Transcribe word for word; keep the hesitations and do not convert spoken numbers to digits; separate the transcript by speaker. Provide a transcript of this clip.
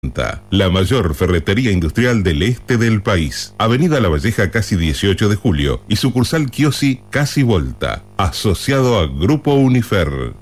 Speaker 1: La mayor ferretería industrial del este del país. Avenida La Valleja, casi dieciocho de julio. Y sucursal Chiosi, casi Volta. Asociado a Grupo Unifer.